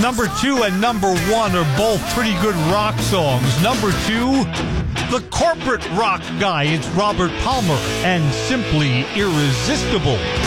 Number 2 and number 1 are both pretty good rock songs. Number 2, the corporate rock guy. It's Robert Palmer and Simply Irresistible.